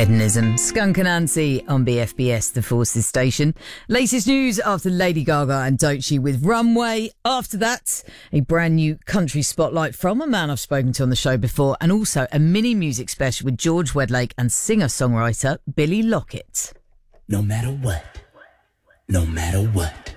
Hedonism, Skunk Anansie on BFBS, the Forces station. Latest news after Lady Gaga and Doechii with Runway. After that, a brand new country spotlight from a man I've spoken to on the show before, and also a mini music special with George Wedlake and singer-songwriter Billy Lockett. No matter what.